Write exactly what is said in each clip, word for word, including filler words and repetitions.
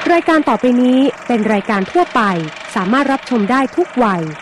รายการต่อไปนี้เป็นรายการทั่วไปสามารถรับชมได้ทุกวัย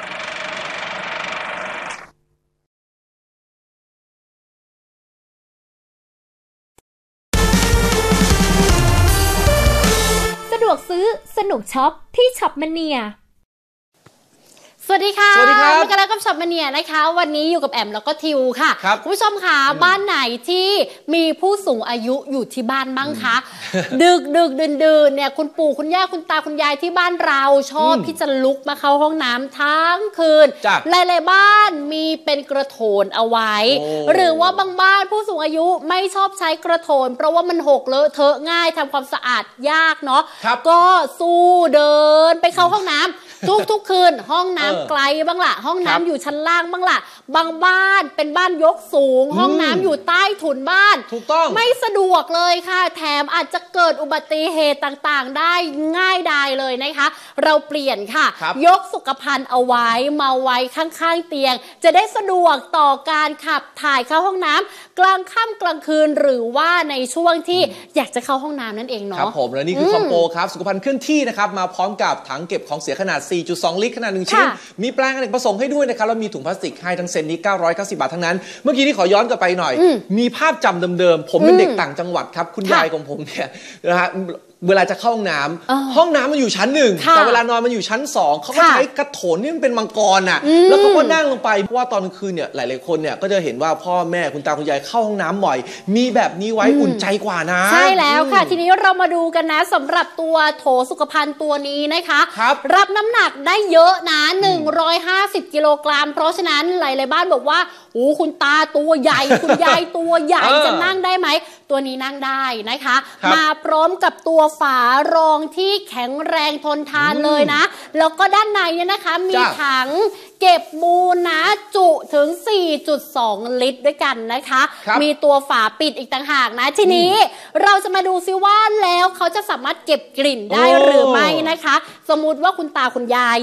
สะดวกซื้อสนุกช็อปที่ช็อปมเนียสวัสดีค่ะสวัสดีครับมากันแล้วกับช็อปมเนียนะคะวันนี้อยู่กับแอมแล้วก็ทิวค่ะคุณผู้ชมค่ะบ้านไหนที่มีผู้สูงอายุอยู่ที่บ้านบ้างคะดึกดึกดื่นดื่นเนี่ยคุณปู่คุณย่าคุณตาคุณยายที่บ้านเราชอบที่จะลุกมาเข้าห้องน้ำทั้งคืนหลายๆบ้านมีเป็นกระโถนเอาไว้หรือว่าบางบ้านผู้สูงอายุไม่ชอบใช้กระโถนเพราะว่ามันหกเลอะเทอะง่ายทำความสะอาดยากเนาะก็สู้เดินไปเข้าห้องน้ำทุกทุกคืนห้องน้ำไกลบ้างล่ะห้องน้ำอยู่ชั้นล่างบ้างล่ะบางบ้านเป็นบ้านยกสูงห้องน้ำอยู่ใต้ถุนบ้านถูกต้องไม่สะดวกเลยค่ะแถมอาจจะเกิดอุบัติเหตุต่างๆได้ง่ายดายเลยนะคะเราเปลี่ยนค่ะยกสุขภัณฑ์เอาไว้มาไว้ข้างๆเตียงจะได้สะดวกต่อการขับถ่ายเข้าห้องน้ำกลางค่ำกลางคืนหรือว่าในช่วงที่อยากจะเข้าห้องน้ำนั่นเองเนาะครับผมและนี่คือคอมโบครับสุขภัณฑ์เคลื่อนที่นะครับมาพร้อมกับถังเก็บของเสียขนาด สี่จุดสอง ลิตรขนาดหนึ่งชิ้นมีแปลงอเนกประสงค์ให้ด้วยนะครับแล้วมีถุงพลาสติกให้ทั้งเซนนี้เก้าร้อยเก้าสิบบาททั้งนั้นเมื่อกี้นี่ขอย้อนกลับไปหน่อยมีภาพจำเดิมๆผมเป็นเด็กต่างจังหวัดครับคุณยายของผมเนี่ยนะฮะเวลาจะเข้าห้องน้ำห้องน้ำมันอยู่ชั้นหนึ่งแต่เวลานอนมันอยู่ชั้นสองเขาก็ใช้กระโถนนี่มันเป็นมังกรน่ะแล้วเขาก็นั่งลงไปเพราะว่าตอนกลางคืนเนี่ยหลายๆคนเนี่ยก็จะเห็นว่าพ่อแม่คุณตาคุณยายเข้าห้องน้ำบ่อยมีแบบนี้ไว้อุ่นใจกว่านะใช่แล้วค่ะทีนี้เรามาดูกันนะสำหรับตัวโถสุขภัณฑ์ตัวนี้นะคะรับน้ำหนักได้เยอะนะหนึ่งร้อยห้าสิบกิโลกรัมเพราะฉะนั้นหลายๆบ้านบอกว่าโอ้คุณตาตัวใหญ่คุณยายตัวใหญ่จะนั่งได้ไหมตัวนี้นั่งได้นะคะมาพร้อมกับตัวฝารองที่แข็งแรงทนทานเลยนะแล้วก็ด้านในเนี่ยนะคะมีถังเก็บมูลนะจุถึง สี่จุดสอง ลิตรด้วยกันนะคะมีตัวฝาปิดอีกต่างหากนะทีนี้เราจะมาดูซิว่าแล้วเขาจะสามารถเก็บกลิ่นได้หรือไม่นะคะสมมุติว่าคุณตาคุณยาย